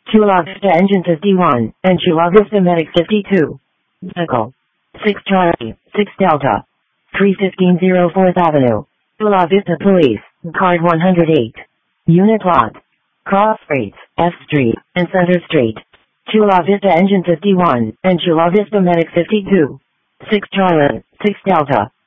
Chula Vista Engine 51, and Chula Vista Medic 52. Vehicle 6 Charlie, 6 Delta. 315 4th Avenue. Chula Vista Police, Card 108. Unit lot. Cross Streets, F Street, and Center Street. Chula Vista Engine 51, and Chula Vista Medic 52. 6 Charlie, 6 Delta.